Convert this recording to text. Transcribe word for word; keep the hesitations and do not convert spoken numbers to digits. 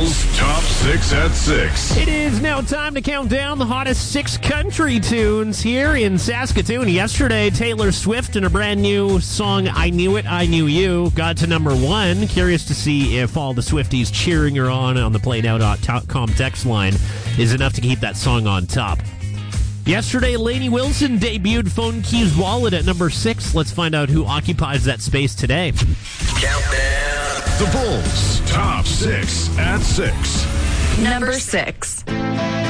Bulls Top six at six. It is now time to count down the hottest six country tunes here in Saskatoon. Yesterday, Taylor Swift and her brand new song, I Knew It, I Knew You, got to number one. Curious to see if all the Swifties cheering her on on the play now dot com text line is enough to keep that song on top. Yesterday, Lainey Wilson debuted Phone Keys Wallet at number six. Let's find out who occupies that space today. Countdown. The Bulls Top six at six. Number six.